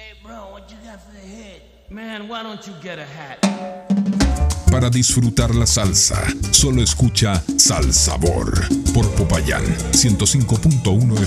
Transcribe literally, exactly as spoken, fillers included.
Man, why don't you get a hat? Para disfrutar la salsa, solo escucha Sal Sabor por Popayán ciento cinco punto uno F M.